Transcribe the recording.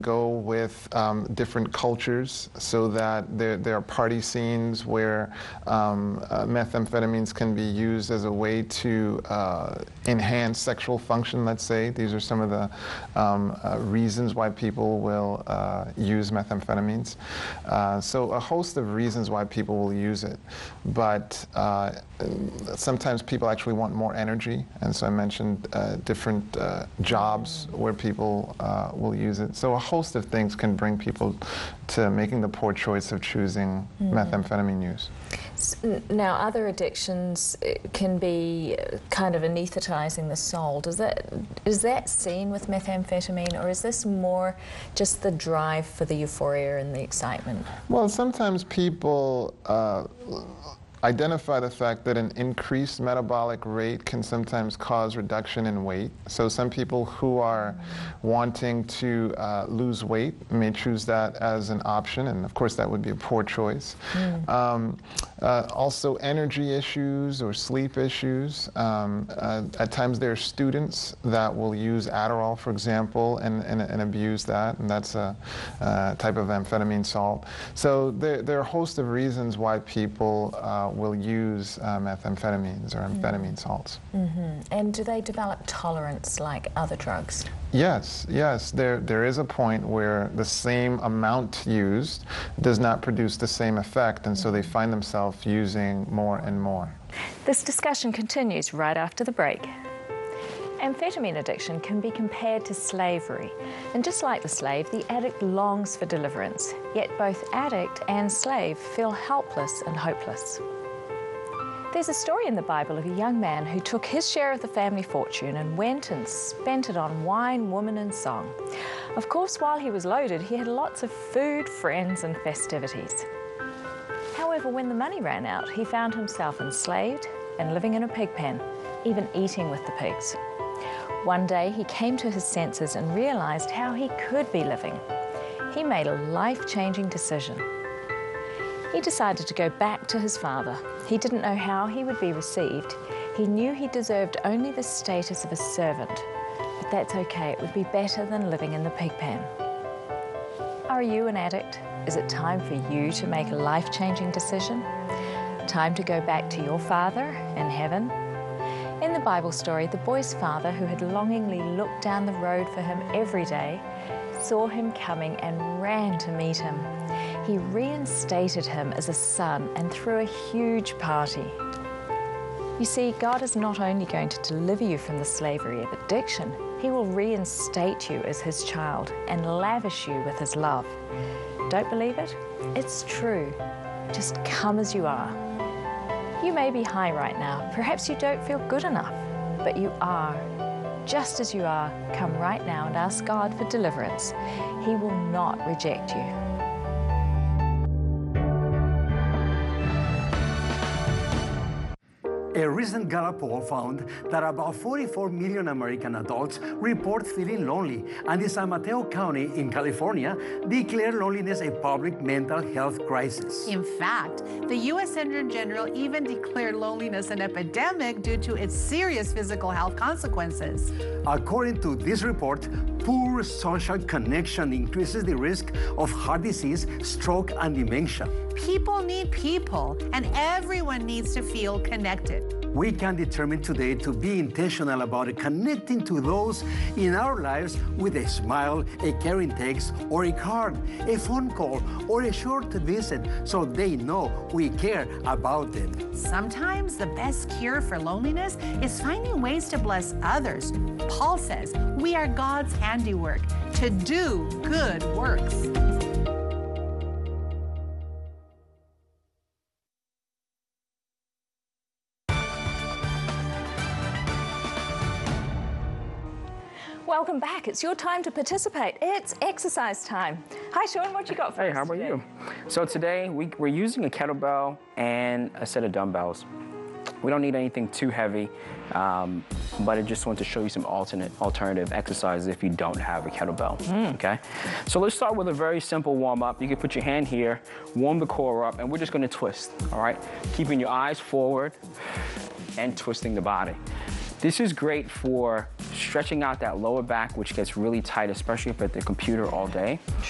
go with different cultures, so that there are party scenes where methamphetamines can be used as a way to enhance sexual function, let's say. These are some of the reasons why people will use methamphetamines. So a host of reasons why people will use it. But sometimes people actually want more energy, and so I mentioned different jobs where people will use it. So a host of things can bring people to making the poor choice of choosing methamphetamine use. Now, other addictions can be kind of anesthetizing the soul. Is that seen with methamphetamine, or is this more just the drive for the euphoria and the excitement? Well, sometimes people identify the fact that an increased metabolic rate can sometimes cause reduction in weight. So some people who are wanting to lose weight may choose that as an option, and of course that would be a poor choice. Also energy issues or sleep issues. At times there are students that will use Adderall, for example, and abuse that, and that's a type of amphetamine salt. So there are a host of reasons why people will use methamphetamines or amphetamine salts. And do they develop tolerance like other drugs? Yes, yes. There is a point where the same amount used does not produce the same effect, and so they find themselves using more and more. This discussion continues right after the break. Amphetamine addiction can be compared to slavery, and just like the slave, the addict longs for deliverance, yet both addict and slave feel helpless and hopeless. There's a story in the Bible of a young man who took his share of the family fortune and went and spent it on wine, woman, and song. Of course, while he was loaded, he had lots of food, friends, and festivities. However, when the money ran out, he found himself enslaved and living in a pig pen, even eating with the pigs. One day, he came to his senses and realized how he could be living. He made a life-changing decision. He decided to go back to his father. He didn't know how he would be received. He knew he deserved only the status of a servant, but that's okay. It would be better than living in the pig pen. Are you an addict? Is it time for you to make a life-changing decision? Time to go back to your Father in heaven? In the Bible story, the boy's father, who had longingly looked down the road for him every day, saw him coming and ran to meet him. He reinstated him as a son and threw a huge party. You see, God is not only going to deliver you from the slavery of addiction, He will reinstate you as His child and lavish you with His love. Don't believe it? It's true. Just come as you are. You may be high right now. Perhaps you don't feel good enough, but you are. Just as you are, come right now and ask God for deliverance. He will not reject you. A recent Gallup poll found that about 44 million American adults report feeling lonely, and in San Mateo County in California declared loneliness a public mental health crisis. In fact, the U.S. Surgeon General even declared loneliness an epidemic due to its serious physical health consequences. According to this report, poor social connection increases the risk of heart disease, stroke, and dementia. People need people, and everyone needs to feel connected. We can determine today to be intentional about connecting to those in our lives with a smile, a caring text, or a card, a phone call, or a short visit so they know we care about them. Sometimes the best cure for loneliness is finding ways to bless others. Paul says we are God's handiwork to do good works. Welcome back. It's your time to participate. It's exercise time. Hi, Sean. What you got for us? Hey, how about today? you? So today we're using a kettlebell and a set of dumbbells. We don't need anything too heavy, but I just want to show you some alternative exercises if you don't have a kettlebell, okay? So let's start with a very simple warm-up. You can put your hand here, warm the core up, and we're just gonna twist, all right? Keeping your eyes forward and twisting the body. This is great for stretching out that lower back, which gets really tight, especially if you're at the computer all day.